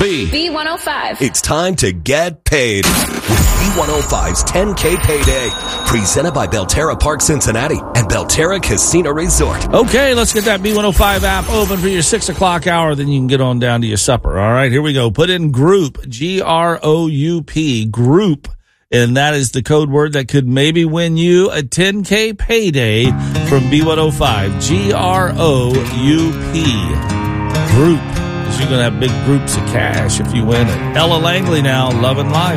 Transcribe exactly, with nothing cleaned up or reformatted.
B. B one oh five. It's time to get paid with B one oh five's ten K Payday. Presented by Belterra Park Cincinnati and Belterra Casino Resort. Okay, let's get that B one oh five app open for your six o'clock hour. Then you can get on down to your supper. All right, here we go. Put in group, G R O U P, group. And that is the code word that could maybe win you a ten K payday from B one oh five. G R O U P. Group. Because you're going to have big groups of cash if you win it. Ella Langley now, Love and Life.